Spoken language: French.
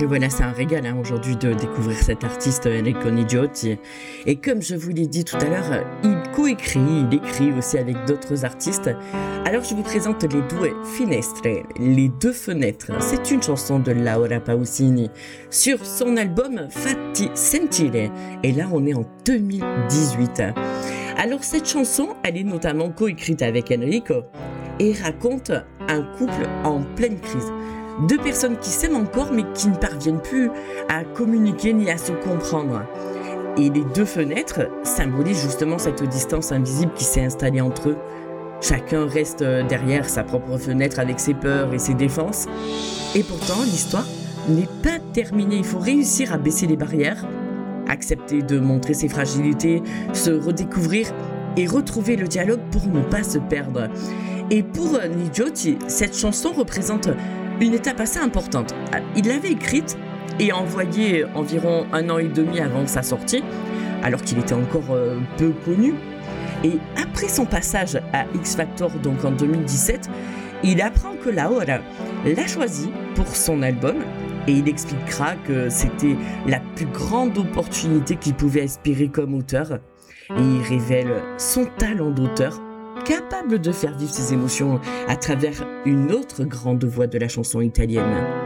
Et voilà, c'est un régal aujourd'hui de découvrir cet artiste Enrico Nigiotti. Et comme je vous l'ai dit tout à l'heure, il coécrit, il écrit aussi avec d'autres artistes. Alors je vous présente les due finestre, les deux fenêtres. C'est une chanson de Laura Pausini sur son album Fatti Sentire. Et là, on est en 2018. Alors cette chanson, elle est notamment coécrite avec Enrico et raconte un couple en pleine crise. Deux personnes qui s'aiment encore mais qui ne parviennent plus à communiquer ni à se comprendre. Et les deux fenêtres symbolisent justement cette distance invisible qui s'est installée entre eux. Chacun reste derrière sa propre fenêtre avec ses peurs et ses défenses. Et pourtant, l'histoire n'est pas terminée. Il faut réussir à baisser les barrières, accepter de montrer ses fragilités, se redécouvrir et retrouver le dialogue pour ne pas se perdre. Et pour Nigiotti, cette chanson représente une étape assez importante. Il l'avait écrite et envoyée environ 1 an et demi avant sa sortie, alors qu'il était encore peu connu. Et après son passage à X Factor, donc en 2017, il apprend que Laura l'a choisi pour son album et il expliquera que c'était la plus grande opportunité qu'il pouvait espérer comme auteur. Et il révèle son talent d'auteur, capable de faire vivre ses émotions à travers une autre grande voix de la chanson italienne.